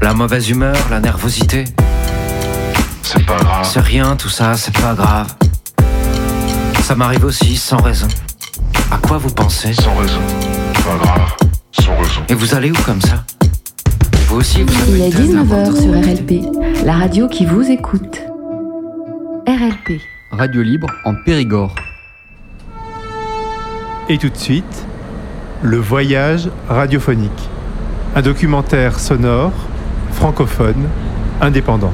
La mauvaise humeur, la nervosité. C'est pas grave. C'est rien tout ça, c'est pas grave. Ça m'arrive aussi sans raison. À quoi vous pensez? Sans raison. Pas grave. Sans raison. Et vous allez où comme ça? Vous aussi, vous avez Il est peut-être 19h sur RLP, la radio qui vous écoute. RLP. Radio libre en Périgord. Et tout de suite, le voyage radiophonique. Un documentaire sonore, francophone, indépendant.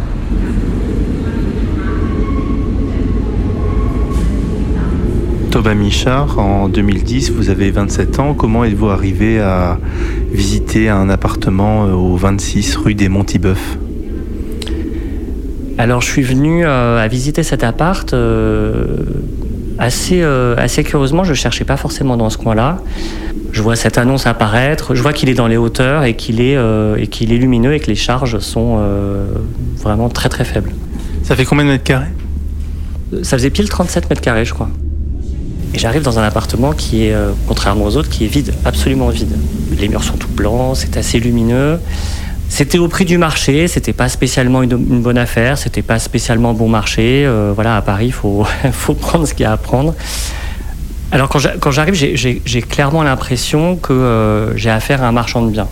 Thomas Michard, en 2010, vous avez 27 ans. Comment êtes-vous arrivé à visiter un appartement au 26 rue des Monts-Tibeuf ? Alors, je suis venu à visiter cet appart assez curieusement. Je ne cherchais pas forcément dans ce coin-là. Je vois cette annonce apparaître. Je vois qu'il est dans les hauteurs et qu'il est lumineux et que les charges sont vraiment très très faibles. Ça fait combien de mètres carrés ? Ça faisait pile 37 mètres carrés, je crois. Et j'arrive dans un appartement qui est, contrairement aux autres, qui est vide, absolument vide. Les murs sont tout blancs, c'est assez lumineux. C'était au prix du marché, c'était pas spécialement une bonne affaire, c'était pas spécialement bon marché. Voilà, à Paris, il faut prendre ce qu'il y a à prendre. Alors quand j'arrive, j'ai clairement l'impression que j'ai affaire à un marchand de biens.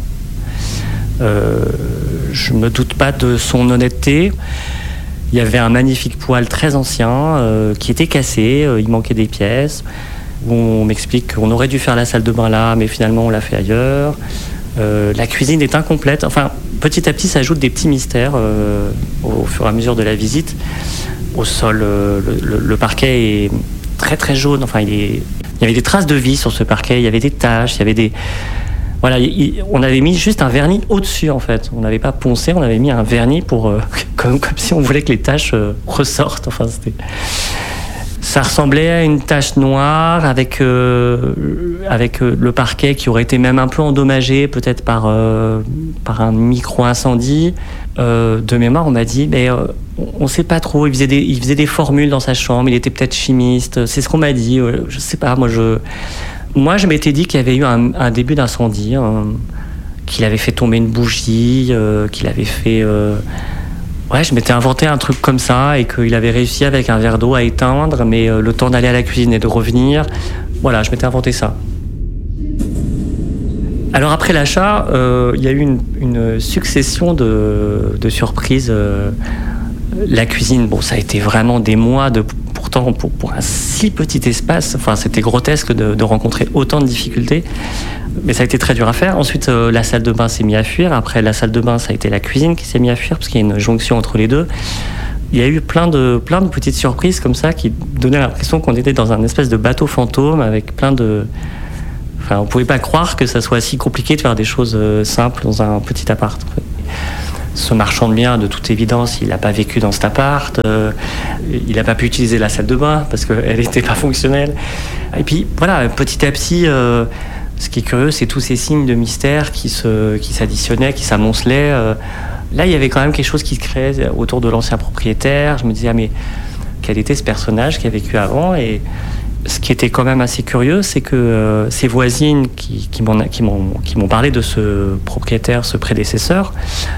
Je me doute pas de son honnêteté. Il y avait un magnifique poêle très ancien qui était cassé, il manquait des pièces. On m'explique qu'on aurait dû faire la salle de bain là, mais finalement on l'a fait ailleurs. La cuisine est incomplète. Enfin, petit à petit, ça ajoute des petits mystères au fur et à mesure de la visite. Au sol, le parquet est très très jaune. Enfin, il y avait des traces de vie sur ce parquet. Il y avait des taches. Il y avait des Voilà, on avait mis juste un vernis au-dessus en fait. On n'avait pas poncé, on avait mis un vernis pour comme si on voulait que les taches ressortent. Enfin, ça ressemblait à une tache noire avec le parquet qui aurait été même un peu endommagé, peut-être par un micro-incendie. De mémoire, on m'a dit, mais on ne sait pas trop. Il faisait des formules dans sa chambre. Il était peut-être chimiste. C'est ce qu'on m'a dit. Je ne sais pas. Moi, je m'étais dit qu'il y avait eu un début d'incendie, qu'il avait fait tomber une bougie, qu'il avait fait... Ouais, je m'étais inventé un truc comme ça et qu'il avait réussi avec un verre d'eau à éteindre, mais le temps d'aller à la cuisine et de revenir, voilà, je m'étais inventé ça. Alors après l'achat, il y a eu une succession de surprises. La cuisine, bon, ça a été vraiment des mois pourtant pour un si petit espace, enfin c'était grotesque de rencontrer autant de difficultés, mais ça a été très dur à faire. Ensuite la salle de bain s'est mise à fuir, après la salle de bain ça a été la cuisine qui s'est mise à fuir parce qu'il y a une jonction entre les deux. Il y a eu plein de petites surprises comme ça qui donnaient l'impression qu'on était dans un espèce de bateau fantôme avec plein de... Enfin, on pouvait pas croire que ça soit si compliqué de faire des choses simples dans un petit appart. En fait. Ce marchand de biens, de toute évidence, il n'a pas vécu dans cet appart. Il n'a pas pu utiliser la salle de bain parce qu'elle n'était pas fonctionnelle. Et puis, voilà, petit à petit, ce qui est curieux, c'est tous ces signes de mystère qui s'additionnaient, qui s'amoncelaient. Là, il y avait quand même quelque chose qui se créait autour de l'ancien propriétaire. Je me disais, mais quel était ce personnage qui a vécu avant ? Et ce qui était quand même assez curieux, c'est que ces voisines qui m'ont parlé de ce propriétaire, ce prédécesseur,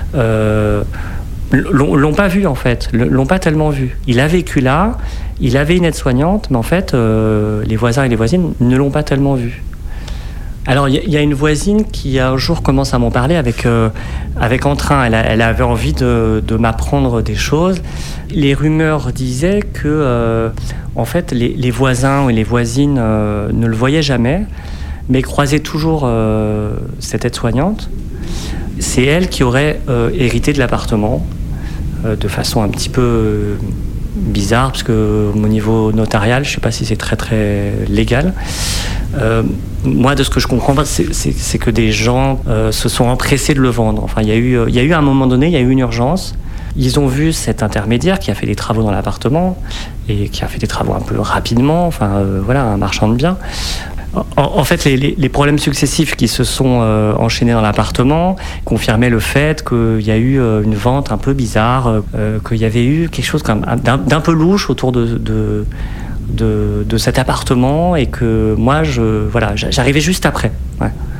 l'ont pas vu en fait, l'ont pas tellement vu. Il a vécu là, il avait une aide-soignante, mais en fait, les voisins et les voisines ne l'ont pas tellement vu. Alors il y a une voisine qui un jour commence à m'en parler avec entrain. Elle avait envie de m'apprendre des choses. Les rumeurs disaient que en fait les voisins et les voisines ne le voyaient jamais, mais croisaient toujours cette aide-soignante. C'est elle qui aurait hérité de l'appartement de façon un petit peu bizarre, parce que au niveau notarial, je ne sais pas si c'est très très légal. Moi, de ce que je comprends, c'est que des gens se sont empressés de le vendre. Enfin, il y a eu à un moment donné, il y a eu une urgence. Ils ont vu cet intermédiaire qui a fait des travaux dans l'appartement et qui a fait des travaux un peu rapidement. Enfin, voilà, un marchand de biens. En fait, les problèmes successifs qui se sont enchaînés dans l'appartement confirmaient le fait qu'il y a eu une vente un peu bizarre, qu'il y avait eu quelque chose d'un peu louche autour de cet appartement et que moi, j'arrivais juste après. Ouais.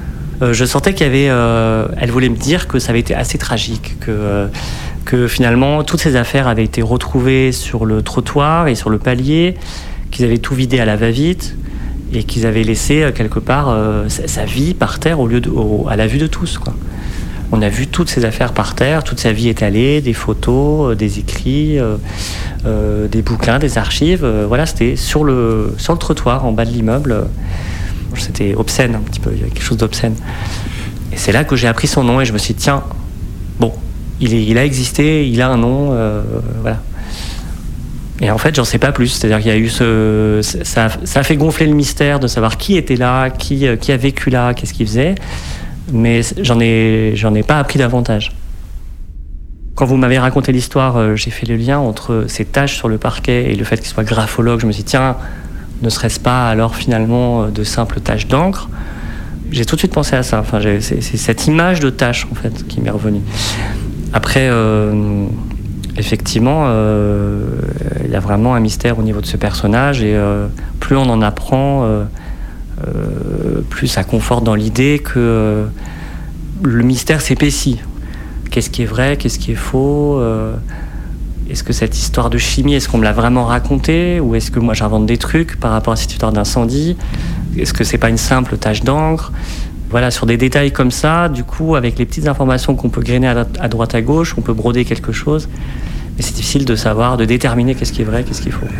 Je sentais qu'il y avait... elle voulait me dire que ça avait été assez tragique, que finalement, toutes ces affaires avaient été retrouvées sur le trottoir et sur le palier, qu'ils avaient tout vidé à la va-vite et qu'ils avaient laissé quelque part sa vie par terre à la vue de tous, quoi. On a vu toutes ces affaires par terre, toute sa vie étalée, des photos, des écrits, des bouquins, des archives. Voilà, c'était sur le trottoir, en bas de l'immeuble. C'était obscène un petit peu, il y avait quelque chose d'obscène. Et c'est là que j'ai appris son nom et je me suis dit, tiens, bon, il a existé, il a un nom, voilà. Et en fait, j'en sais pas plus. C'est-à-dire qu'il y a eu ça a fait gonfler le mystère de savoir qui était là, qui a vécu là, qu'est-ce qu'il faisait. Mais j'en ai pas appris davantage. Quand vous m'avez raconté l'histoire, j'ai fait le lien entre ces taches sur le parquet et le fait qu'il soit graphologue. Je me suis dit, tiens, ne serait-ce pas alors finalement de simples taches d'encre? J'ai tout de suite pensé à ça. Enfin, c'est cette image de tache en fait qui m'est revenue. Après, effectivement, il y a vraiment un mystère au niveau de ce personnage et plus on en apprend, plus ça conforte dans l'idée que le mystère s'épaissit. Qu'est-ce qui est vrai, qu'est-ce qui est faux? Est-ce que cette histoire de chimie, est-ce qu'on me l'a vraiment racontée? Ou est-ce que moi j'invente des trucs par rapport à cette histoire d'incendie? Est-ce que c'est pas une simple tache d'encre? Voilà, sur des détails comme ça, du coup, avec les petites informations qu'on peut grainer à droite à gauche, on peut broder quelque chose. Mais c'est difficile de savoir, de déterminer qu'est-ce qui est vrai, qu'est-ce qui est faux.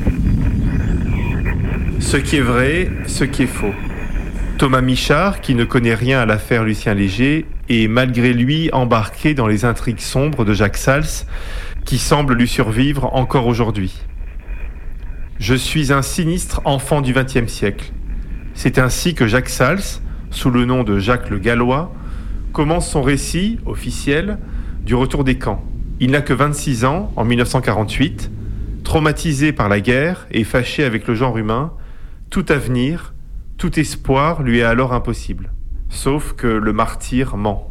Ce qui est vrai, ce qui est faux. Thomas Michard, qui ne connaît rien à l'affaire Lucien Léger, est malgré lui embarqué dans les intrigues sombres de Jacques Sals, qui semble lui survivre encore aujourd'hui. Je suis un sinistre enfant du XXe siècle. C'est ainsi que Jacques Sals, sous le nom de Jacques le Gallois, commence son récit officiel du retour des camps. Il n'a que 26 ans en 1948, traumatisé par la guerre et fâché avec le genre humain, tout avenir, tout espoir lui est alors impossible. Sauf que le martyr ment.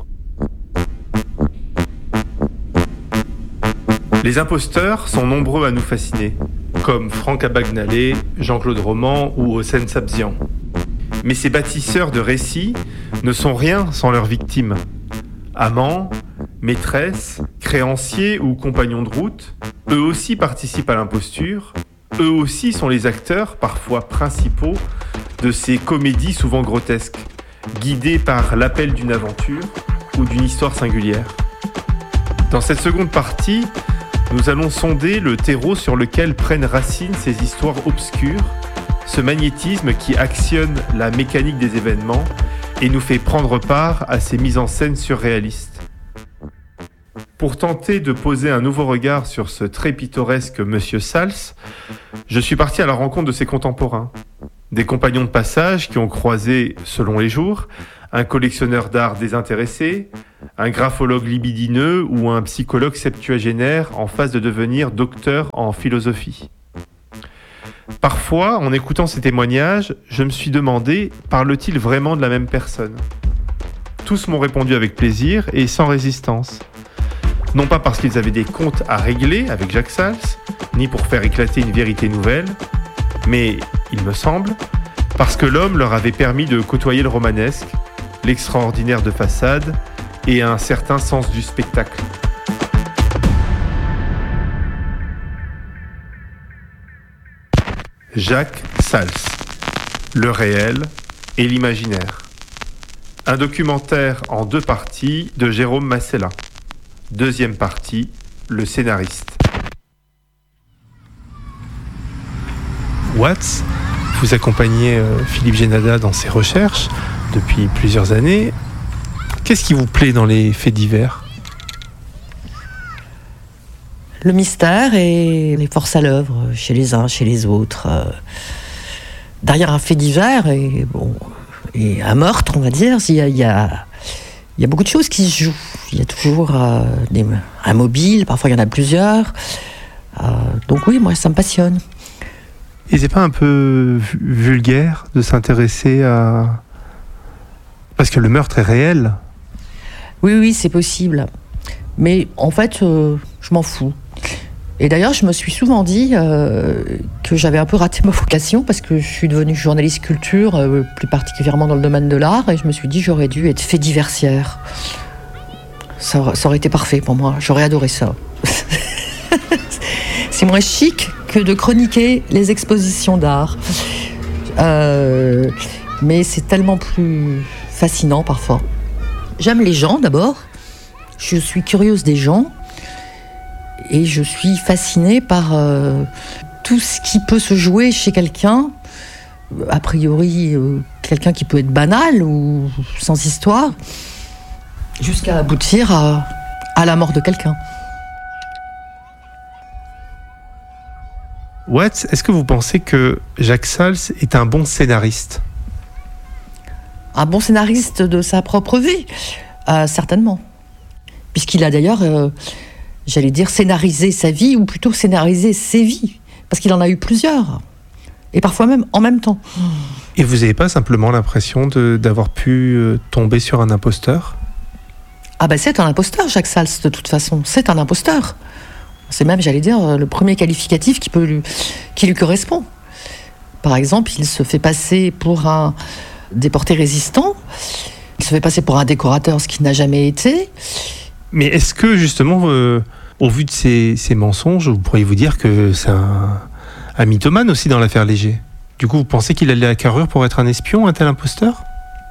Les imposteurs sont nombreux à nous fasciner, comme Franck Abagnale, Jean-Claude Roman ou Hossein Sabzian. Mais ces bâtisseurs de récits ne sont rien sans leurs victimes. Amants, maîtresses, créanciers ou compagnons de route, eux aussi participent à l'imposture, eux aussi sont les acteurs, parfois principaux, de ces comédies souvent grotesques, guidées par l'appel d'une aventure ou d'une histoire singulière. Dans cette seconde partie, nous allons sonder le terreau sur lequel prennent racine ces histoires obscures, ce magnétisme qui actionne la mécanique des événements et nous fait prendre part à ces mises en scène surréalistes. Pour tenter de poser un nouveau regard sur ce très pittoresque Monsieur Sals, je suis parti à la rencontre de ses contemporains. Des compagnons de passage qui ont croisé, selon les jours, un collectionneur d'art désintéressé, un graphologue libidineux ou un psychologue septuagénaire en phase de devenir docteur en philosophie. Parfois, en écoutant ces témoignages, je me suis demandé, parle-t-il vraiment de la même personne ? Tous m'ont répondu avec plaisir et sans résistance. Non pas parce qu'ils avaient des comptes à régler avec Jacques Sals, ni pour faire éclater une vérité nouvelle, mais, il me semble, parce que l'homme leur avait permis de côtoyer le romanesque, l'extraordinaire de façade et un certain sens du spectacle. Jacques Sals, le réel et l'imaginaire. Un documentaire en 2 parties de Jérôme Massella. Deuxième partie, le scénariste. Watts, vous accompagnez Philippe Génada dans ses recherches depuis plusieurs années. Qu'est-ce qui vous plaît dans les faits divers ? Le mystère et les forces à l'œuvre chez les uns, chez les autres. Derrière un fait divers et un meurtre, on va dire, il y a beaucoup de choses qui se jouent. Il y a toujours un mobile, parfois il y en a plusieurs. Donc oui, moi ça me passionne. Et c'est pas un peu vulgaire de s'intéresser à... Parce que le meurtre est réel. Oui, c'est possible. Mais en fait, je m'en fous. Et d'ailleurs, je me suis souvent dit que j'avais un peu raté ma vocation parce que je suis devenue journaliste culture, plus particulièrement dans le domaine de l'art, et je me suis dit j'aurais dû être fait diversière. Ça aurait été parfait pour moi, j'aurais adoré ça. C'est moins chic que de chroniquer les expositions d'art. Mais c'est tellement plus fascinant parfois. J'aime les gens d'abord, je suis curieuse des gens et je suis fascinée par tout ce qui peut se jouer chez quelqu'un, a priori quelqu'un qui peut être banal ou sans histoire, jusqu'à aboutir à la mort de quelqu'un. Watts, est-ce que vous pensez que Jacques Sals est un bon scénariste ? Un bon scénariste de sa propre vie, certainement. Puisqu'il a d'ailleurs, j'allais dire, scénarisé sa vie, ou plutôt scénarisé ses vies. Parce qu'il en a eu plusieurs. Et parfois même en même temps. Et vous n'avez pas simplement l'impression d'avoir pu tomber sur un imposteur ? Ah ben c'est un imposteur, Jacques Sals, de toute façon. C'est un imposteur. C'est même, j'allais dire, le premier qualificatif qui lui correspond. Par exemple, il se fait passer pour un déporté résistant. Il se fait passer pour un décorateur, ce qu'il n'a jamais été. Mais est-ce que, justement, au vu de ces mensonges, vous pourriez vous dire que c'est un mythomane aussi dans l'affaire Léger ? Du coup, vous pensez qu'il a la carrure pour être un espion, un tel imposteur ?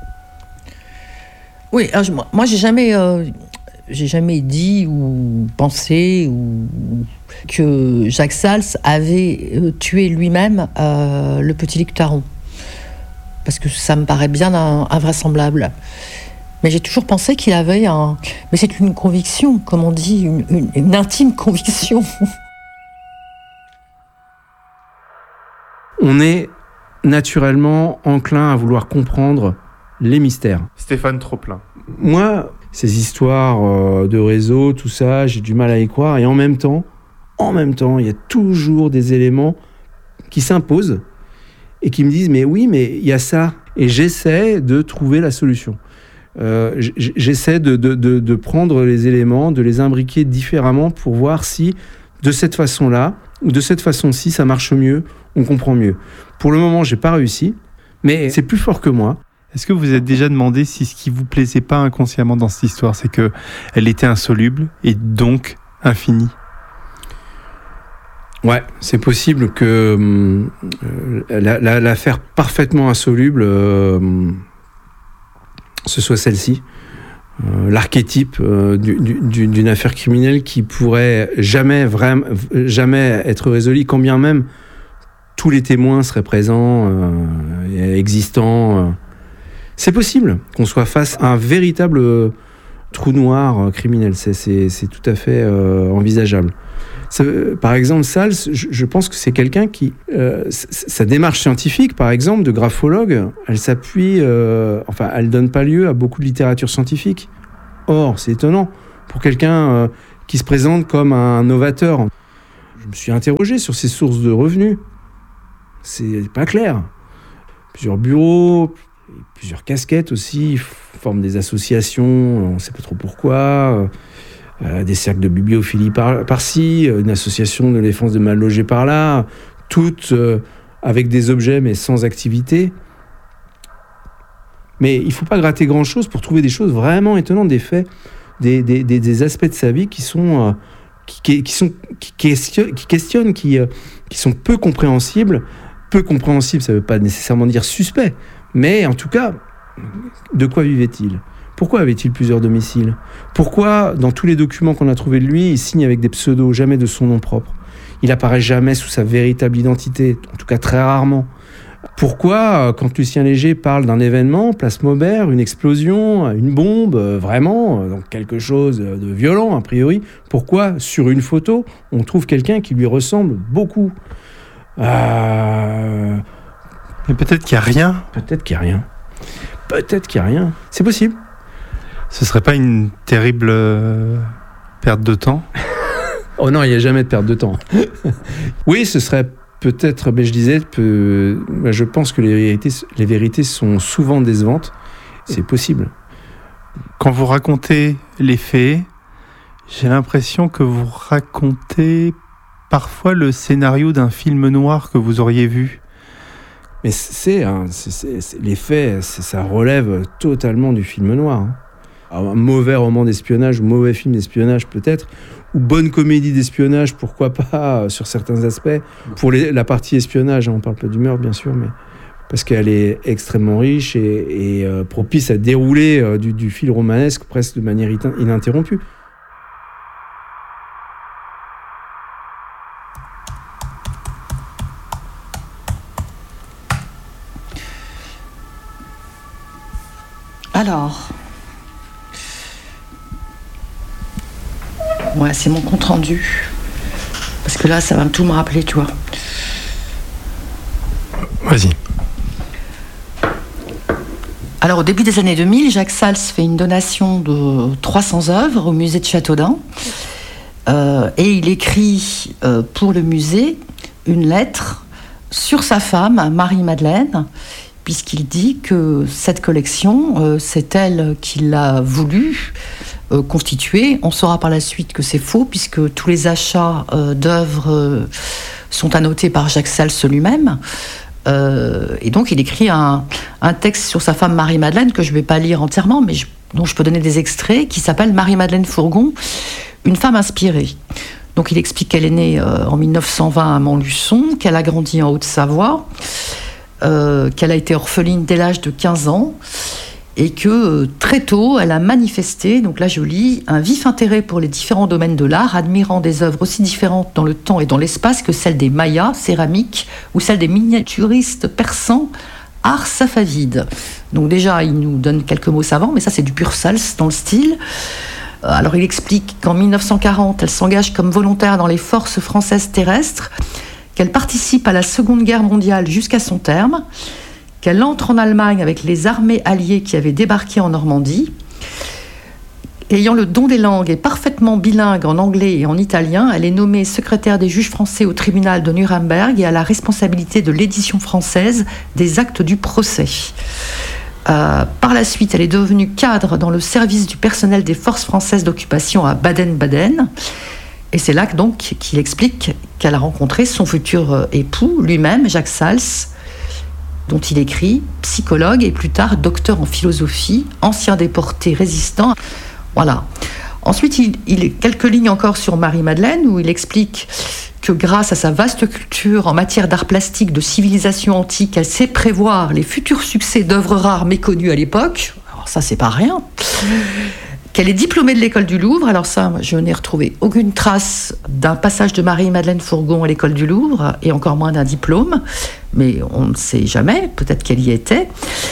Oui, moi j'ai jamais dit ou pensé que Jacques Sals avait tué lui-même le petit Luc Taron. Parce que ça me paraît bien invraisemblable. Mais j'ai toujours pensé qu'il avait mais c'est une conviction, comme on dit, une intime conviction. On est naturellement enclin à vouloir comprendre les mystères. Stéphane Troplin. Moi, ces histoires de réseau, tout ça, j'ai du mal à y croire. Et en même temps, il y a toujours des éléments qui s'imposent et qui me disent « mais oui, mais il y a ça ». Et j'essaie de trouver la solution. J'essaie de prendre les éléments, de les imbriquer différemment pour voir si, de cette façon-là, ou de cette façon-ci, ça marche mieux, on comprend mieux. Pour le moment, j'ai pas réussi, mais c'est plus fort que moi. Est-ce que vous vous êtes déjà demandé si ce qui vous plaisait pas inconsciemment dans cette histoire, c'est qu'elle était insoluble et donc infinie ? Ouais, c'est possible que l'affaire parfaitement insoluble, ce soit celle-ci. L'archétype d'une affaire criminelle qui pourrait jamais être résolue, quand bien même tous les témoins seraient présents, existants. C'est possible qu'on soit face à un véritable trou noir criminel. C'est tout à fait envisageable. Par exemple, Sals, je pense que c'est quelqu'un qui... sa démarche scientifique, par exemple, de graphologue, elle s'appuie... elle donne pas lieu à beaucoup de littérature scientifique. Or, c'est étonnant, pour quelqu'un qui se présente comme un novateur. Je me suis interrogé sur ses sources de revenus. C'est pas clair. Plusieurs bureaux, plusieurs casquettes aussi, forment des associations, on ne sait pas trop pourquoi... des cercles de bibliophilie par-ci, une association de défense de mal logés par-là, toutes avec des objets mais sans activité. Mais il ne faut pas gratter grand-chose pour trouver des choses vraiment étonnantes, des faits, des aspects de sa vie qui questionnent, qui sont peu compréhensibles. Peu compréhensibles, ça ne veut pas nécessairement dire suspect, mais en tout cas, de quoi vivait-il ? Pourquoi avait-il plusieurs domiciles ? Pourquoi, dans tous les documents qu'on a trouvés de lui, il signe avec des pseudos, jamais de son nom propre ? Il apparaît jamais sous sa véritable identité, en tout cas très rarement. Pourquoi, quand Lucien Léger parle d'un événement, place Maubert, une explosion, une bombe, vraiment, donc quelque chose de violent a priori, pourquoi, sur une photo, on trouve quelqu'un qui lui ressemble beaucoup ? Mais peut-être qu'il n'y a rien. Peut-être qu'il n'y a rien. C'est possible. Ce serait pas une terrible perte de temps ? Oh non, il n'y a jamais de perte de temps. Oui, ce serait peut-être, mais je disais, je pense que les vérités sont souvent décevantes. C'est possible. Quand vous racontez les faits, j'ai l'impression que vous racontez parfois le scénario d'un film noir que vous auriez vu. Mais les faits, ça relève totalement du film noir. Hein. Alors, un mauvais roman d'espionnage, ou mauvais film d'espionnage peut-être, ou bonne comédie d'espionnage, pourquoi pas, sur certains aspects. Pour la partie espionnage, hein, on parle pas du meurtre bien sûr, mais parce qu'elle est extrêmement riche et propice à dérouler du fil romanesque presque de manière ininterrompue. Alors, ouais, c'est mon compte rendu. Parce que là, ça va tout me rappeler, tu vois. Vas-y. Alors, au début des années 2000, Jacques Sals fait une donation de 300 œuvres au musée de Châteaudun. Et il écrit pour le musée une lettre sur sa femme, Marie-Madeleine, puisqu'il dit que cette collection, c'est elle qui l'a voulu constituer. On saura par la suite que c'est faux, puisque tous les achats d'œuvres sont annotés par Jacques Sals lui-même. Et donc il écrit un texte sur sa femme Marie-Madeleine, que je ne vais pas lire entièrement, mais dont je peux donner des extraits, qui s'appelle Marie-Madeleine Fourgon, une femme inspirée. Donc il explique qu'elle est née en 1920 à Montluçon, qu'elle a grandi en Haute-Savoie, qu'elle a été orpheline dès l'âge de 15 ans et que très tôt elle a manifesté, donc là je lis, un vif intérêt pour les différents domaines de l'art, admirant des œuvres aussi différentes dans le temps et dans l'espace que celles des Mayas, céramiques, ou celles des miniaturistes persans, art safavide. Donc déjà il nous donne quelques mots savants, mais ça c'est du pur Sals dans le style. Alors il explique qu'en 1940 elle s'engage comme volontaire dans les forces françaises terrestres, qu'elle participe à la Seconde Guerre mondiale jusqu'à son terme, qu'elle entre en Allemagne avec les armées alliées qui avaient débarqué en Normandie. Ayant le don des langues et parfaitement bilingue en anglais et en italien, elle est nommée secrétaire des juges français au tribunal de Nuremberg et a la responsabilité de l'édition française des actes du procès. Par la suite, elle est devenue cadre dans le service du personnel des forces françaises d'occupation à Baden-Baden. Et c'est là donc qu'il explique qu'elle a rencontré son futur époux, lui-même, Jacques Sals, dont il écrit, psychologue et plus tard docteur en philosophie, ancien déporté résistant. Voilà. Ensuite, il quelques lignes encore sur Marie-Madeleine, où il explique que grâce à sa vaste culture en matière d'art plastique, de civilisation antique, elle sait prévoir les futurs succès d'œuvres rares méconnues à l'époque. Alors ça, c'est pas rien. Qu'elle est diplômée de l'école du Louvre. Alors ça, je n'ai retrouvé aucune trace d'un passage de Marie-Madeleine Fourgon à l'école du Louvre, et encore moins d'un diplôme, mais on ne sait jamais, peut-être qu'elle y était.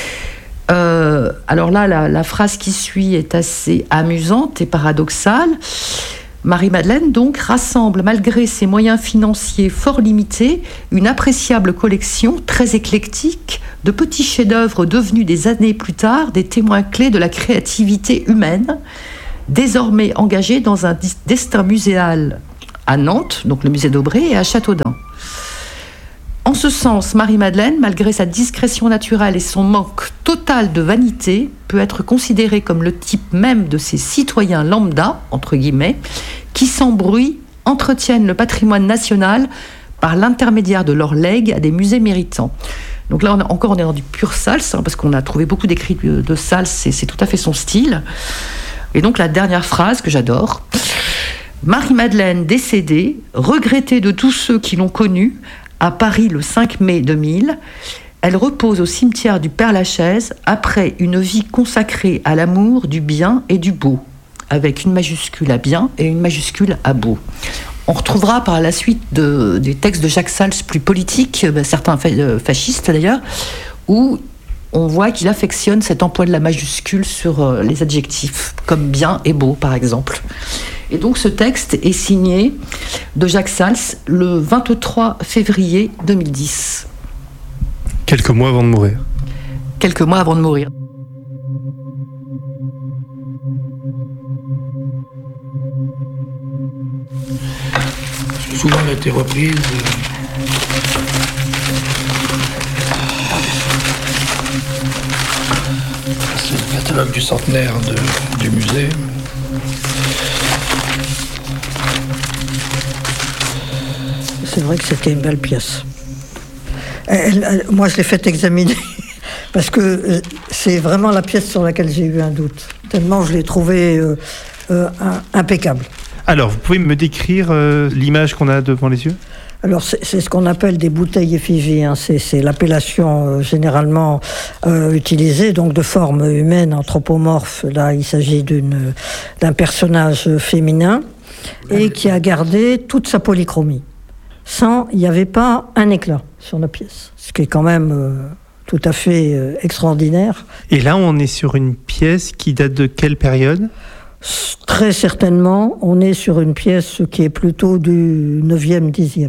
Alors là, la phrase qui suit est assez amusante et paradoxale. Marie-Madeleine, donc, rassemble, malgré ses moyens financiers fort limités, une appréciable collection très éclectique de petits chefs-d'œuvre devenus des années plus tard des témoins clés de la créativité humaine, désormais engagés dans un destin muséal à Nantes, donc le musée d'Aubray, et à Châteaudun. En ce sens, Marie-Madeleine, malgré sa discrétion naturelle et son manque total de vanité, peut être considérée comme le type même de ces citoyens lambda, entre guillemets, qui sans bruit entretiennent le patrimoine national par l'intermédiaire de leurs legs à des musées méritants. Donc là, on est dans du pur Sals, parce qu'on a trouvé beaucoup d'écrits de Sals, c'est tout à fait son style. Et donc la dernière phrase que j'adore: Marie-Madeleine décédée, regrettée de tous ceux qui l'ont connue, à Paris le 5 mai 2000, elle repose au cimetière du Père-Lachaise après une vie consacrée à l'amour du bien et du beau, avec une majuscule à bien et une majuscule à beau. On retrouvera par la suite des textes de Jacques Sals plus politiques, certains fascistes d'ailleurs, où on voit qu'il affectionne cet emploi de la majuscule sur les adjectifs, comme bien et beau par exemple. Et donc ce texte est signé de Jacques Sals le 23 février 2010. Quelques mois avant de mourir. Quelques mois avant de mourir. Parce que souvent elle a été reprise. C'est le catalogue du centenaire du musée. C'est vrai que c'était une belle pièce. Moi, je l'ai fait examiner parce que c'est vraiment la pièce sur laquelle j'ai eu un doute. Tellement je l'ai trouvée impeccable. Alors, vous pouvez me décrire l'image qu'on a devant les yeux ? Alors, c'est ce qu'on appelle des bouteilles effigies. Hein. C'est l'appellation généralement utilisée, donc de forme humaine, anthropomorphe. Là, il s'agit d'un personnage féminin et qui a gardé toute sa polychromie. Il n'y avait pas un éclat sur la pièce, ce qui est quand même tout à fait extraordinaire. Et là, on est sur une pièce qui date de quelle période ? Très certainement, on est sur une pièce qui est plutôt du 9e, 10e.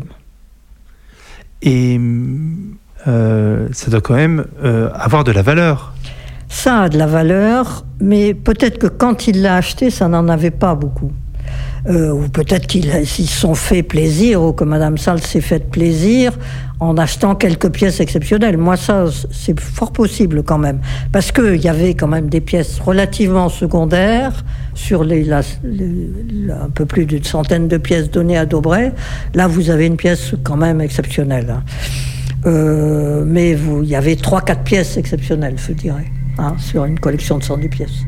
Et ça doit quand même avoir de la valeur. Ça a de la valeur, mais peut-être que quand il l'a acheté, ça n'en avait pas beaucoup. Ou peut-être qu'ils se sont fait plaisir, ou que Madame Sales s'est fait plaisir en achetant quelques pièces exceptionnelles. Moi, ça, c'est fort possible quand même. Parce qu'il y avait quand même des pièces relativement secondaires sur un peu plus d'une centaine de pièces données à Daubray. Là, vous avez une pièce quand même exceptionnelle. Mais il y avait 3-4 pièces exceptionnelles, je dirais, sur une collection de 110 pièces.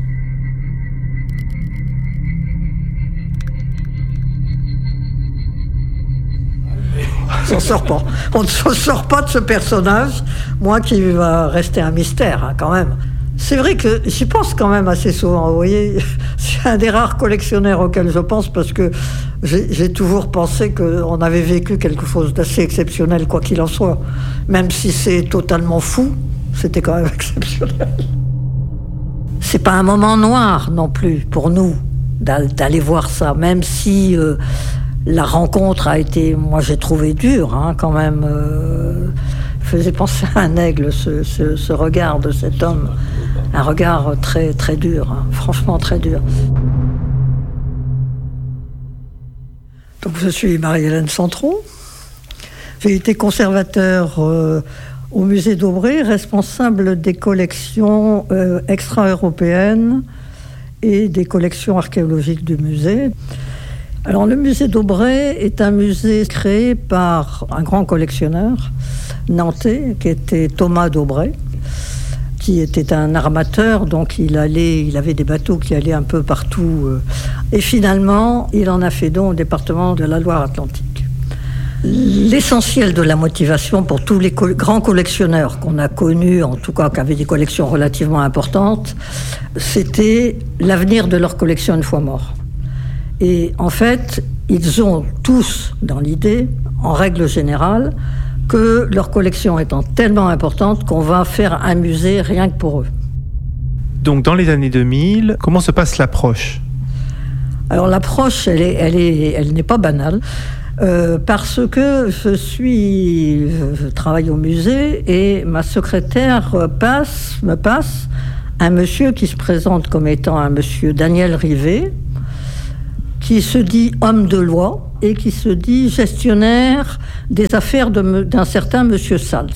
On ne se sort pas de ce personnage, moi qui va rester un mystère quand même. C'est vrai que j'y pense quand même assez souvent, vous voyez. C'est un des rares collectionneurs auxquels je pense parce que j'ai toujours pensé qu'on avait vécu quelque chose d'assez exceptionnel, quoi qu'il en soit. Même si c'est totalement fou, c'était quand même exceptionnel. C'est pas un moment noir non plus pour nous d'aller voir ça, même si... la rencontre a été, moi j'ai trouvé dure, quand même. Faisait penser à un aigle, ce regard de cet homme. Un regard très, très dur, franchement très dur. Donc je suis Marie-Hélène Centron. J'ai été conservateur au musée d'Aubray, responsable des collections extra-européennes et des collections archéologiques du musée. Alors, le musée d'Aubray est un musée créé par un grand collectionneur nantais, qui était Thomas d'Aubray, qui était un armateur, donc il avait des bateaux qui allaient un peu partout. Et finalement, il en a fait don au département de la Loire-Atlantique. L'essentiel de la motivation pour tous les grands collectionneurs qu'on a connus, en tout cas qui avaient des collections relativement importantes, c'était l'avenir de leur collection une fois morts. Et en fait, ils ont tous dans l'idée, en règle générale, que leur collection étant tellement importante qu'on va faire un musée rien que pour eux. Donc dans les années 2000, comment se passe l'approche ? Alors l'approche, elle n'est pas banale, parce que je travaille au musée et ma secrétaire me passe un monsieur qui se présente comme étant un monsieur Daniel Rivet, qui se dit homme de loi et qui se dit gestionnaire des affaires d'un certain monsieur Sales.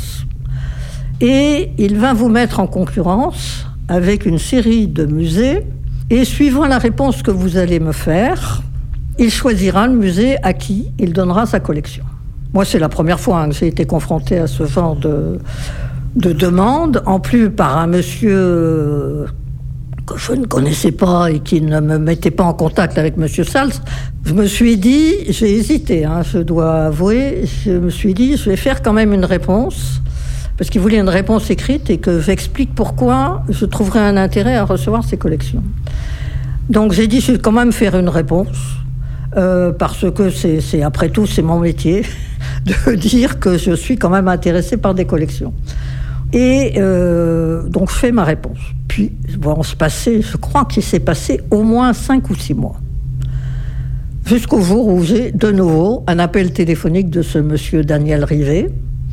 Et il va vous mettre en concurrence avec une série de musées et suivant la réponse que vous allez me faire, il choisira le musée à qui il donnera sa collection. Moi, c'est la première fois que j'ai été confrontée à ce genre de demande, en plus par un monsieur que je ne connaissais pas et qui ne me mettait pas en contact avec monsieur Sales. Je me suis dit, j'ai hésité, je dois avouer, je me suis dit, je vais faire quand même une réponse, parce qu'il voulait une réponse écrite et que j'explique pourquoi je trouverais un intérêt à recevoir ces collections. Donc j'ai dit, je vais quand même faire une réponse, parce que c'est après tout, c'est mon métier, de dire que je suis quand même intéressée par des collections. Et donc je fais ma réponse. Puis je crois qu'il s'est passé au moins 5 ou 6 mois. Jusqu'au jour où j'ai de nouveau un appel téléphonique de ce monsieur Daniel Rivet,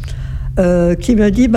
qui me dit,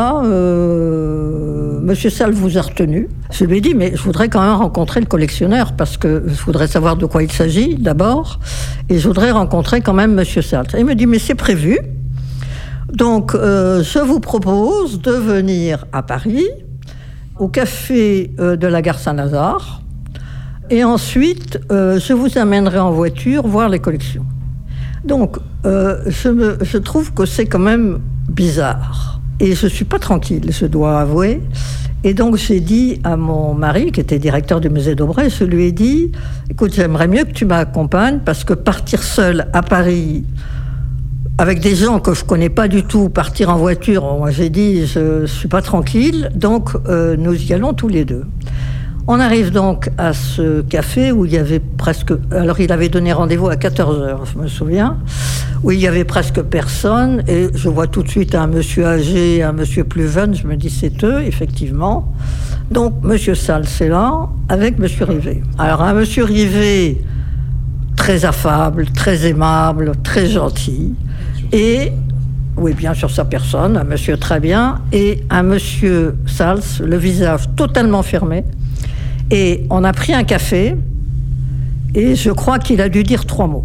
monsieur Sales vous a retenu. Je lui ai dit, mais je voudrais quand même rencontrer le collectionneur, parce que je voudrais savoir de quoi il s'agit d'abord, et je voudrais rencontrer quand même monsieur Sales. Et il me dit, mais c'est prévu. Donc, je vous propose de venir à Paris, au café de la gare Saint-Lazare, et ensuite, je vous amènerai en voiture voir les collections. Donc, je trouve que c'est quand même bizarre. Et je ne suis pas tranquille, je dois avouer. Et donc j'ai dit à mon mari, qui était directeur du musée d'Aubray, je lui ai dit, écoute, j'aimerais mieux que tu m'accompagnes, parce que partir seul à Paris, avec des gens que je ne connais pas du tout, partir en voiture, moi j'ai dit, je ne suis pas tranquille, donc nous y allons tous les deux. On arrive donc à ce café où il y avait presque... Alors, il avait donné rendez-vous à 14h, je me souviens, où il y avait presque personne. Et je vois tout de suite un monsieur âgé, un monsieur plus jeune. Je me dis, c'est eux, effectivement. Donc, monsieur Sals est là, avec monsieur Rivet. Alors, un monsieur Rivet très affable, très aimable, très gentil. Et... oui, bien sûr, sa personne, un monsieur très bien. Et un monsieur Sals, le visage totalement fermé. Et on a pris un café, et je crois qu'il a dû dire 3 mots.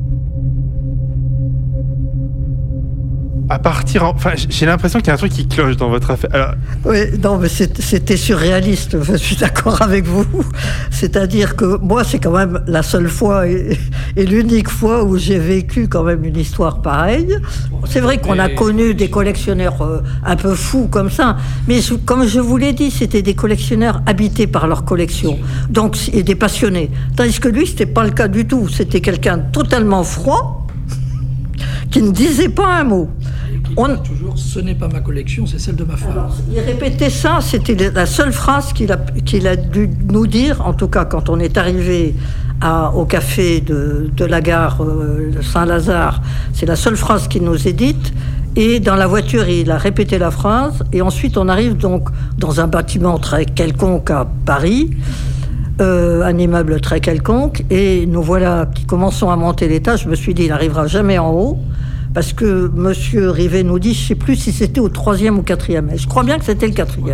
À partir... Enfin, j'ai l'impression qu'il y a un truc qui cloche dans votre affaire. Alors... oui, non, mais c'était surréaliste, je suis d'accord avec vous. C'est-à-dire que moi, c'est quand même la seule fois et l'unique fois où j'ai vécu quand même une histoire pareille. C'est vrai qu'on a connu des collectionneurs un peu fous comme ça, mais comme je vous l'ai dit, c'était des collectionneurs habités par leur collection, donc, et des passionnés. Tandis que lui, c'était pas le cas du tout. C'était quelqu'un totalement froid, qui ne disait pas un mot. Toujours, ce n'est pas ma collection, c'est celle de ma femme. Alors, il répétait ça, c'était la seule phrase qu'il a dû nous dire, en tout cas quand on est arrivé au café de la gare de Saint-Lazare, c'est la seule phrase qu'il nous ait dite. Et dans la voiture, il a répété la phrase. Et ensuite, on arrive donc dans un bâtiment très quelconque à Paris, un immeuble très quelconque, et nous voilà qui commençons à monter l'étage. Je me suis dit, il n'arrivera jamais en haut. Parce que monsieur Rivet nous dit, je ne sais plus si c'était au 3e ou 4e. Je crois bien que c'était le 4e.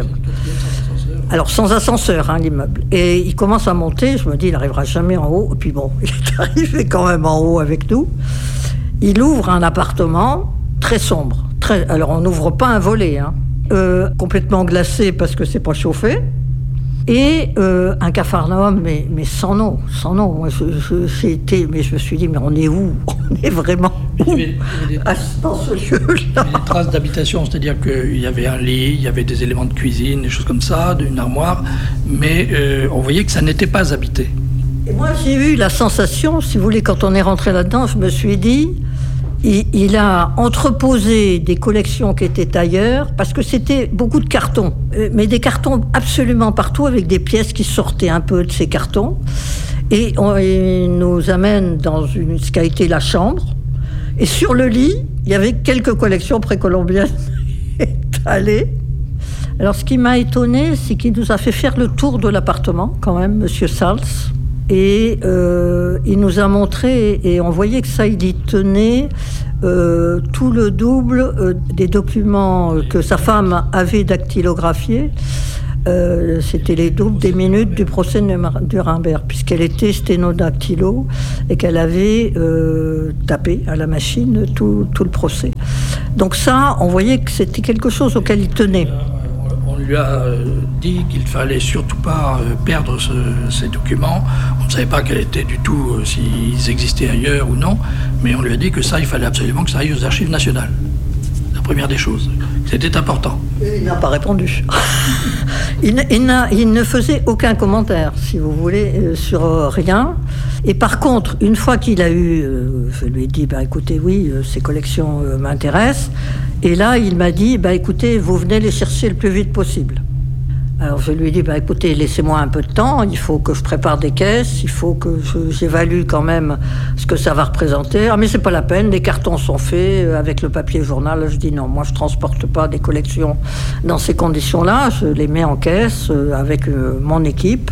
Alors, sans ascenseur, l'immeuble. Et il commence à monter, je me dis, il n'arrivera jamais en haut. Et puis bon, il est arrivé quand même en haut avec nous. Il ouvre un appartement très sombre. Alors, on n'ouvre pas un volet, complètement glacé parce que c'est pas chauffé. Et un capharnaüm, mais sans nom. Moi, j'ai été, mais je me suis dit, mais on est où? On est vraiment où? Dans ce lieu-là. Il y avait des traces d'habitation, c'est-à-dire qu'il y avait un lit, il y avait des éléments de cuisine, des choses comme ça, une armoire, mais on voyait que ça n'était pas habité. Et moi, j'ai eu la sensation, si vous voulez, quand on est rentré là-dedans, je me suis dit... Il a entreposé des collections qui étaient ailleurs, parce que c'était beaucoup de cartons, mais des cartons absolument partout, avec des pièces qui sortaient un peu de ces cartons. Et il nous amène dans ce qui a été la chambre. Et sur le lit, il y avait quelques collections précolombiennes étalées. Alors, ce qui m'a étonné, c'est qu'il nous a fait faire le tour de l'appartement, quand même, monsieur Sals. Et il nous a montré, et on voyait que ça, il y tenait tout le double des documents que sa femme avait dactylographiés. C'était les doubles des minutes du procès de Nuremberg, puisqu'elle était sténodactylo et qu'elle avait tapé à la machine tout le procès. Donc ça, on voyait que c'était quelque chose auquel il tenait. On lui a dit qu'il ne fallait surtout pas perdre ces documents. On ne savait pas quel était du tout s'ils existaient ailleurs ou non, mais on lui a dit que ça, il fallait absolument que ça aille aux archives nationales. La première des choses. C'était important. Et il n'a pas répondu. Il ne faisait aucun commentaire, si vous voulez, sur rien. Et par contre, une fois qu'il a eu... je lui ai dit, écoutez, oui, ces collections m'intéressent. Et là, il m'a dit, écoutez, vous venez les chercher le plus vite possible. Alors je lui ai dit, écoutez, laissez-moi un peu de temps, il faut que je prépare des caisses, il faut que j'évalue quand même ce que ça va représenter. Ah mais c'est pas la peine, les cartons sont faits avec le papier journal. Je dis non, moi je transporte pas des collections dans ces conditions-là, je les mets en caisse avec mon équipe.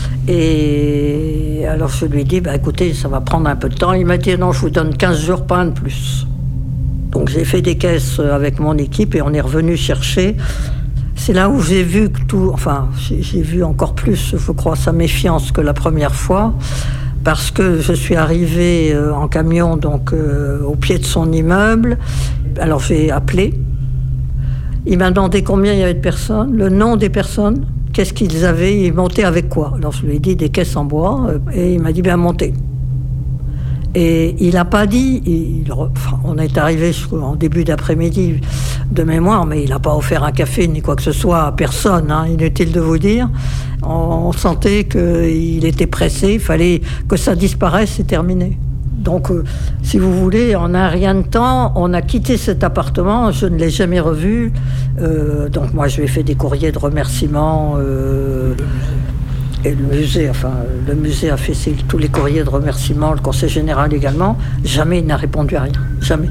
Et alors je lui ai dit, écoutez, ça va prendre un peu de temps. Il m'a dit non, je vous donne 15 jours, pas un de plus. Donc j'ai fait des caisses avec mon équipe et on est revenu chercher. C'est là où j'ai vu que j'ai vu encore plus, je crois, sa méfiance que la première fois, parce que je suis arrivée en camion, donc au pied de son immeuble. Alors j'ai appelé. Il m'a demandé combien il y avait de personnes, le nom des personnes, qu'est-ce qu'ils avaient, ils montaient avec quoi. Alors je lui ai dit des caisses en bois, et il m'a dit montez. Et il n'a pas dit, on est arrivé en début d'après-midi de mémoire, mais il n'a pas offert un café ni quoi que ce soit à personne, hein, inutile de vous dire. On sentait qu'il était pressé, il fallait que ça disparaisse, c'est terminé. Donc, si vous voulez, en un rien de temps, on a quitté cet appartement, je ne l'ai jamais revu. Donc moi, je lui ai fait des courriers de remerciements. Et le musée a fait tous les courriers de remerciements, le conseil général également. Jamais il n'a répondu à rien. Jamais.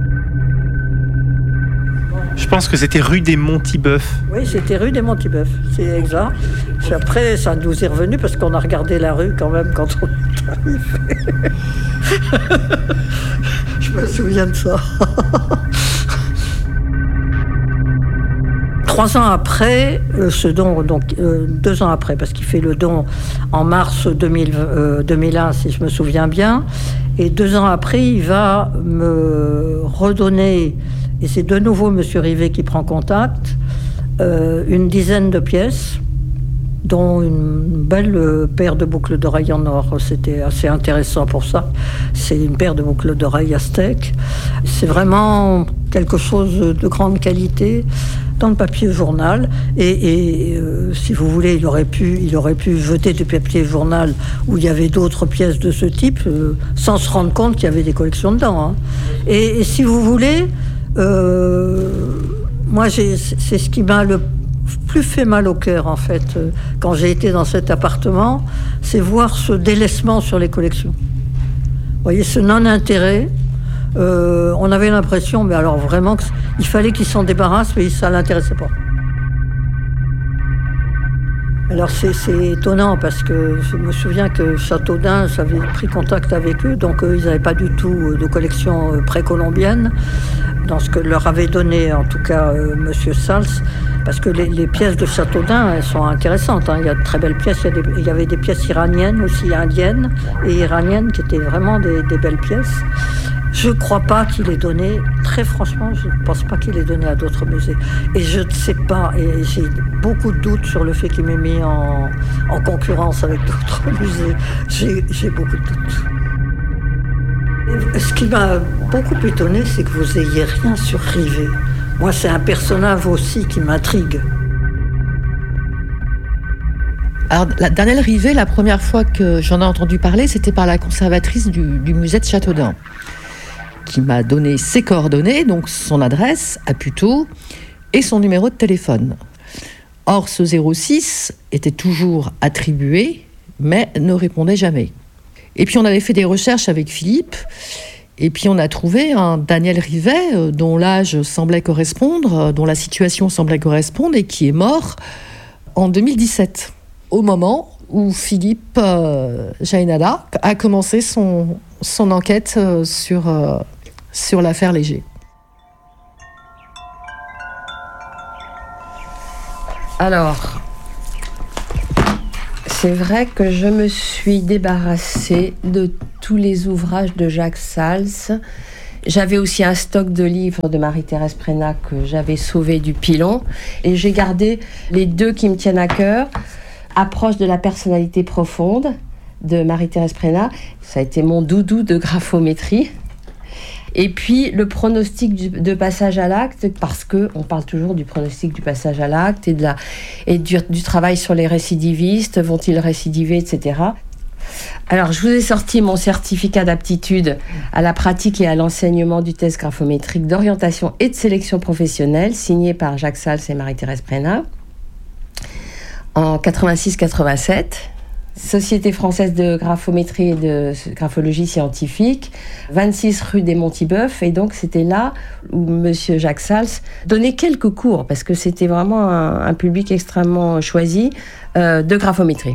Je pense que c'était rue des Montiboeufs. Oui, c'était rue des Montiboeufs, c'est exact. Puis après, ça nous est revenu parce qu'on a regardé la rue quand même quand on est arrivé. Je me souviens de ça. 3 ans après, ce don, donc 2 ans après, parce qu'il fait le don en mars 2001, si je me souviens bien, et 2 ans après, il va me redonner, et c'est de nouveau M. Rivet qui prend contact, une dizaine de pièces, dont une belle paire de boucles d'oreilles en or. C'était assez intéressant pour ça. C'est une paire de boucles d'oreilles aztèques. C'est vraiment quelque chose de grande qualité dans le papier journal. Et si vous voulez, il aurait pu jeter du papier journal où il y avait d'autres pièces de ce type, sans se rendre compte qu'il y avait des collections dedans. Hein. Et si vous voulez, moi, c'est ce qui m'a le plus fait mal au cœur, en fait, quand j'ai été dans cet appartement, c'est voir ce délaissement sur les collections. Vous voyez, ce non-intérêt. On avait l'impression, mais alors vraiment, qu'il fallait qu'ils s'en débarrassent, mais ça ne l'intéressait pas. Alors c'est étonnant, parce que je me souviens que Châteaudun, j'avais pris contact avec eux, donc ils n'avaient pas du tout de collection précolombienne, dans ce que leur avait donné, en tout cas, Monsieur Sals, parce que les pièces de Châteaudun, elles sont intéressantes. Hein. Il y a de très belles pièces. Il y avait des pièces iraniennes aussi, indiennes et iraniennes, qui étaient vraiment des belles pièces. Je ne crois pas qu'il ait donné, très franchement, je ne pense pas qu'il ait donné à d'autres musées. Et je ne sais pas, et j'ai beaucoup de doutes sur le fait qu'il m'ait mis en concurrence avec d'autres musées. J'ai beaucoup de doutes. Et ce qui m'a beaucoup étonné, c'est que vous n'ayez rien sur Rivet. Moi, c'est un personnage aussi qui m'intrigue. Alors, Daniel Rivet, la première fois que j'en ai entendu parler, c'était par la conservatrice du musée de Châteaudun, qui m'a donné ses coordonnées, donc son adresse à Puteaux et son numéro de téléphone. Or, ce 06 était toujours attribué, mais ne répondait jamais. Et puis, on avait fait des recherches avec Philippe, et puis on a trouvé un Daniel Rivet dont l'âge semblait correspondre, dont la situation semblait correspondre, et qui est mort en 2017, au moment où Philippe Jaénada a commencé son enquête sur l'affaire Léger. Alors, c'est vrai que je me suis débarrassée de tous les ouvrages de Jacques Sals. J'avais aussi un stock de livres de Marie-Thérèse Prénat que j'avais sauvé du pilon. Et j'ai gardé les 2 qui me tiennent à cœur. Approche de la personnalité profonde de Marie-Thérèse Prénat. Ça a été mon doudou de graphométrie. Et puis le pronostic de passage à l'acte, parce qu'on parle toujours du pronostic du passage à l'acte et du travail sur les récidivistes, vont-ils récidiver, etc. Alors je vous ai sorti mon certificat d'aptitude à la pratique et à l'enseignement du test graphométrique d'orientation et de sélection professionnelle, signé par Jacques Sals et Marie-Thérèse Prénat, en 86-87. Société française de graphométrie et de graphologie scientifique, 26 rue des Montiboeufs. Et donc, c'était là où Monsieur Jacques Sals donnait quelques cours, parce que c'était vraiment un public extrêmement choisi de graphométrie.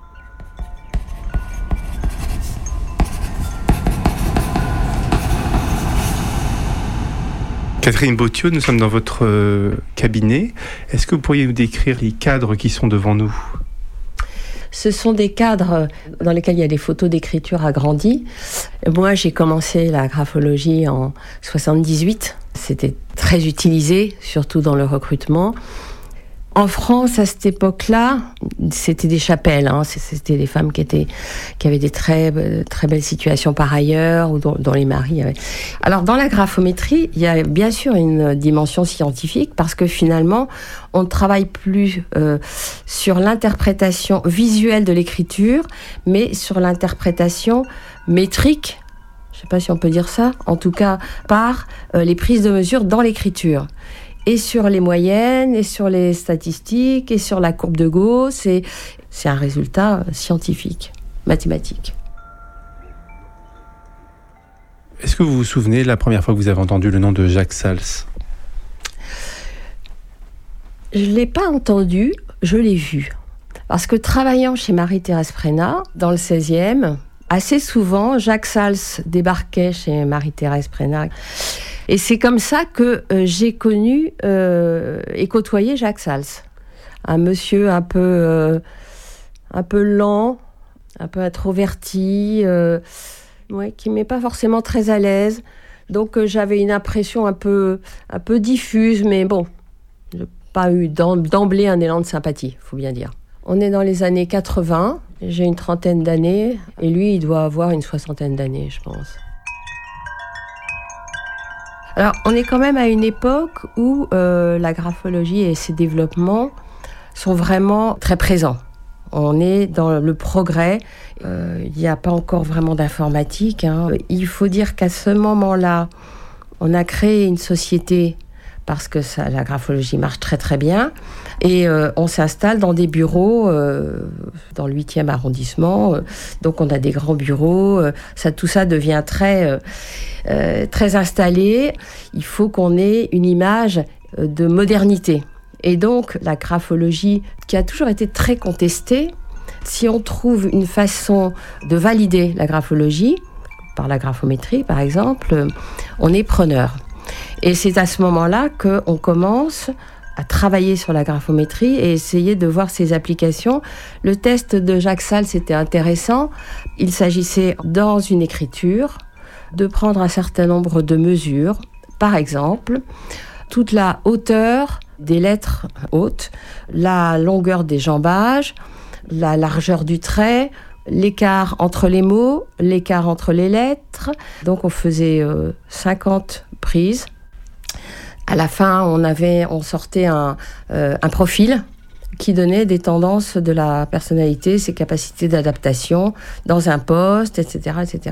Catherine Bautiot, nous sommes dans votre cabinet. Est-ce que vous pourriez nous décrire les cadres qui sont devant nous ? Ce sont des cadres dans lesquels il y a des photos d'écriture agrandies. Moi, j'ai commencé la graphologie en 78. C'était très utilisé, surtout dans le recrutement. En France, à cette époque-là, c'était des chapelles. Hein. C'était des femmes qui avaient des très belles situations par ailleurs, ou dont les maris avaient. Alors, dans la graphométrie, il y a bien sûr une dimension scientifique, parce que finalement, on ne travaille plus sur l'interprétation visuelle de l'écriture, mais sur l'interprétation métrique. Je ne sais pas si on peut dire ça. En tout cas, par les prises de mesure dans l'écriture. Et sur les moyennes, et sur les statistiques, et sur la courbe de Gauss. C'est un résultat scientifique, mathématique. Est-ce que vous vous souvenez de la première fois que vous avez entendu le nom de Jacques Sals ? Je ne l'ai pas entendu, je l'ai vu. Parce que travaillant chez Marie-Thérèse Prénat, dans le 16e, assez souvent, Jacques Sals débarquait chez Marie-Thérèse Prénat. Et c'est comme ça que j'ai connu et côtoyé Jacques Sals. Un monsieur un peu lent, un peu introverti, qui ne m'est pas forcément très à l'aise. Donc j'avais une impression un peu diffuse, mais bon, je n'ai pas eu d'emblée un élan de sympathie, il faut bien dire. On est dans les années 80, j'ai une 30aine d'années, et lui, il doit avoir une 60aine d'années, je pense. Alors, on est quand même à une époque où la graphologie et ses développements sont vraiment très présents. On est dans le progrès. Il n'y a pas encore vraiment d'informatique. Hein. Il faut dire qu'à ce moment-là, on a créé une société parce que la graphologie marche très très bien. Et on s'installe dans des bureaux dans le 8e arrondissement. Donc on a des grands bureaux. Tout ça devient très installé. Il faut qu'on ait une image de modernité. Et donc la graphologie, qui a toujours été très contestée, si on trouve une façon de valider la graphologie, par la graphométrie par exemple, on est preneur. Et c'est à ce moment-là qu'on commence à travailler sur la graphométrie et essayer de voir ses applications. Le test de Jacques Sals était intéressant. Il s'agissait, dans une écriture, de prendre un certain nombre de mesures. Par exemple, toute la hauteur des lettres hautes, la longueur des jambages, la largeur du trait, l'écart entre les mots, l'écart entre les lettres. Donc on faisait 50 prises. À la fin, on sortait un profil qui donnait des tendances de la personnalité, ses capacités d'adaptation dans un poste, etc., etc.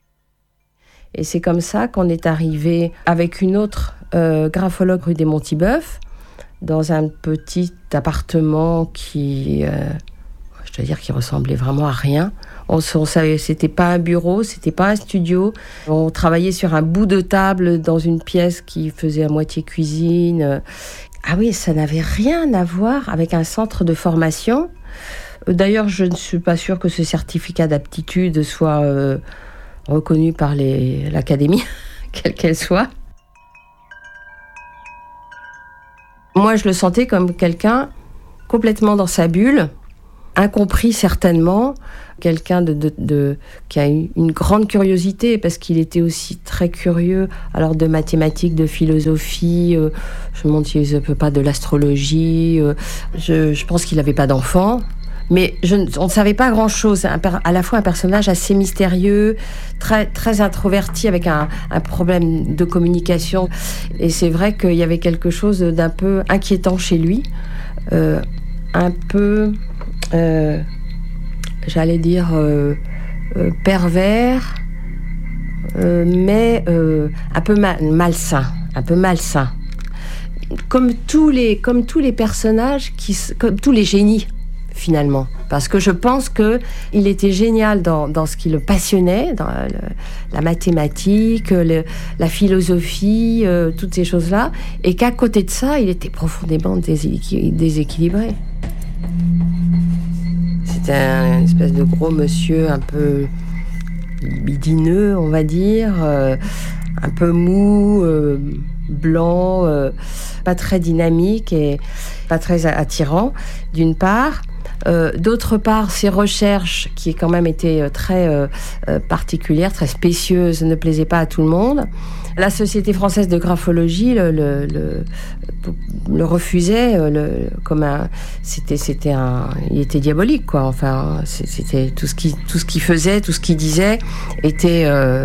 Et c'est comme ça qu'on est arrivé avec une autre graphologue rue des Monts-Tibeuf, dans un petit appartement qui, je dois dire, qui ressemblait vraiment à rien. On savait, c'était pas un bureau, c'était pas un studio. On travaillait sur un bout de table dans une pièce qui faisait à moitié cuisine. Ah oui, ça n'avait rien à voir avec un centre de formation. D'ailleurs, je ne suis pas sûre que ce certificat d'aptitude soit reconnu par l'académie, quelle qu'elle soit. Moi, je le sentais comme quelqu'un complètement dans sa bulle, incompris certainement, quelqu'un qui a eu une grande curiosité, parce qu'il était aussi très curieux, alors de mathématiques, de philosophie, je me demande s'il ne peut pas de l'astrologie, je pense qu'il n'avait pas d'enfant. Mais on ne savait pas grand-chose. À la fois un personnage assez mystérieux, très, très introverti, avec un problème de communication. Et c'est vrai qu'il y avait quelque chose d'un peu inquiétant chez lui. Un peu, j'allais dire, pervers, mais un peu malsain. Un peu malsain. Comme tous les personnages, comme tous les génies, finalement. Parce que je pense qu'il était génial dans ce qui le passionnait, dans la mathématique, la philosophie, toutes ces choses-là, et qu'à côté de ça, il était profondément déséquilibré. C'était une espèce de gros monsieur un peu libidineux, on va dire, un peu mou, blanc, pas très dynamique et pas très attirant, d'une part. D'autre part, ses recherches, qui quand même étaient très particulières, très spécieuses, ne plaisaient pas à tout le monde. La Société française de graphologie le refusait il était diabolique, quoi. Enfin, c'était tout ce qu'il faisait, tout ce qu'il disait était à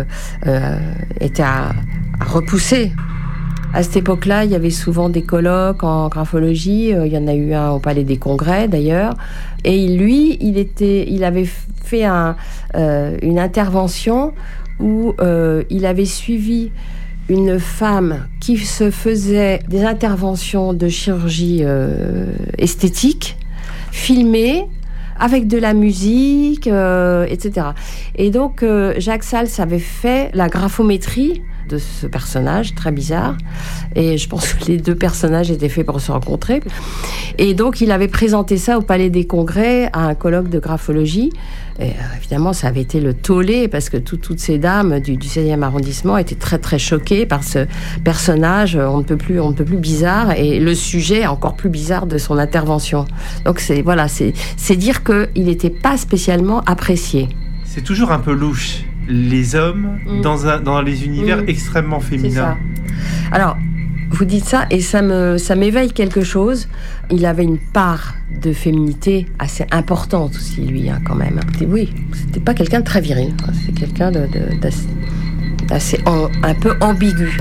repousser. À cette époque-là, il y avait souvent des colloques en graphologie. Il y en a eu un au Palais des Congrès, d'ailleurs. Et lui, il avait fait une intervention où il avait suivi une femme qui se faisait des interventions de chirurgie esthétique, filmées, avec de la musique, etc. Et donc, Jacques Sals avait fait la graphométrie de ce personnage très bizarre, et je pense que les deux personnages étaient faits pour se rencontrer. Et donc il avait présenté ça au Palais des Congrès à un colloque de graphologie, et évidemment ça avait été le tollé, parce que toutes ces dames du 16e arrondissement étaient très très choquées par ce personnage on ne peut plus bizarre, et le sujet encore plus bizarre de son intervention. Donc c'est dire qu'il n'était pas spécialement apprécié. C'est toujours un peu louche, les hommes dans les univers extrêmement féminins. C'est ça. Alors, vous dites ça et ça m'éveille quelque chose. Il avait une part de féminité assez importante aussi, lui, quand même. Oui, c'était pas quelqu'un de très viril. C'était quelqu'un d'assez un peu ambigu.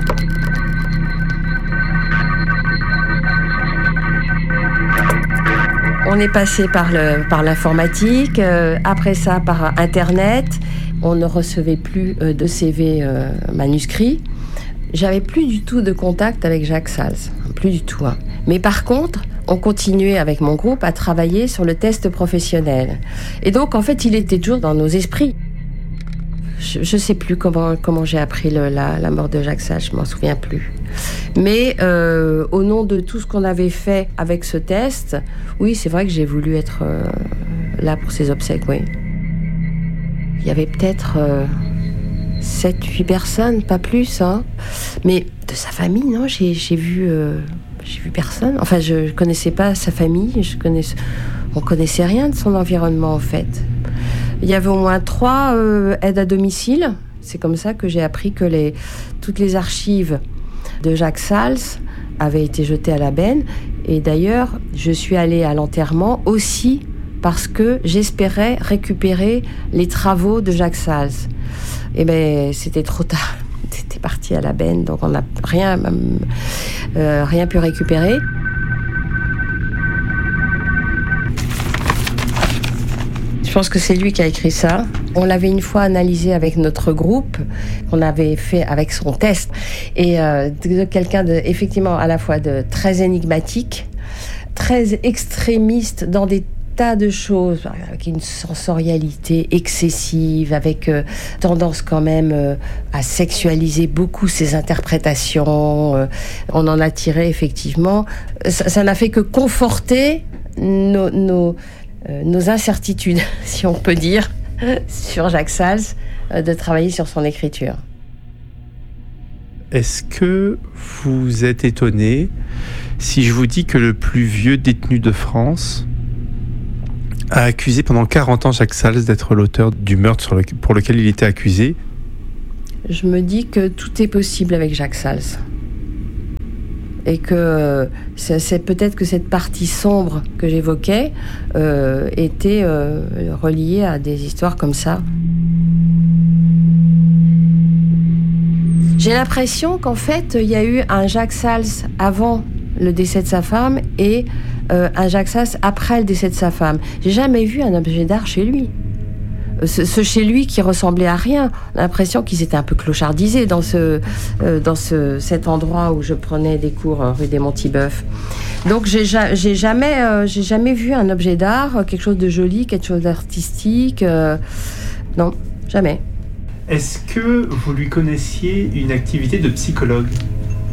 On est passé par l'informatique, après ça par Internet. On ne recevait plus de CV manuscrits. J'avais plus du tout de contact avec Jacques Sals, plus du tout. Mais par contre, on continuait avec mon groupe à travailler sur le test professionnel. Et donc, en fait, il était toujours dans nos esprits. Je ne sais plus comment j'ai appris la mort de Jacques Sals, je m'en souviens plus. Mais au nom de tout ce qu'on avait fait avec ce test, oui, c'est vrai que j'ai voulu être là pour ses obsèques, oui. Il y avait peut-être 7-8 personnes, pas plus, hein. Mais de sa famille, non, j'ai vu personne. Enfin, je connaissais pas sa famille, on connaissait rien de son environnement, en fait. Il y avait au moins 3 aides à domicile. C'est comme ça que j'ai appris que toutes les archives de Jacques Sals avaient été jetées à la benne. Et d'ailleurs, je suis allée à l'enterrement aussi parce que j'espérais récupérer les travaux de Jacques Sals. Et bien, c'était trop tard. C'était parti à la benne, donc on n'a rien pu récupérer. Je pense que c'est lui qui a écrit ça. On l'avait une fois analysé avec notre groupe, qu'on avait fait avec son test, et de quelqu'un effectivement à la fois de très énigmatique, très extrémiste dans des tas de choses, avec une sensorialité excessive, avec tendance quand même à sexualiser beaucoup ses interprétations. On en a tiré effectivement. Ça n'a fait que conforter nos incertitudes, si on peut dire, sur Jacques Sals, de travailler sur son écriture. Est-ce que vous êtes étonné si je vous dis que le plus vieux détenu de France a accusé pendant 40 ans Jacques Sals d'être l'auteur du meurtre pour lequel il était accusé? Je me dis que tout est possible avec Jacques Sals. Et que c'est peut-être que cette partie sombre que j'évoquais était reliée à des histoires comme ça. J'ai l'impression qu'en fait, il y a eu un Jacques Sals avant le décès de sa femme et un Jacques Sals après le décès de sa femme. J'ai jamais vu un objet d'art chez lui. Ce chez lui qui ressemblait à rien. On a l'impression qu'ils étaient un peu clochardisés dans cet endroit où je prenais des cours rue des Monts-Tibeuf. Donc j'ai jamais vu un objet d'art, quelque chose de joli, quelque chose d'artistique. Non, jamais. Est-ce que vous lui connaissiez une activité de psychologue ?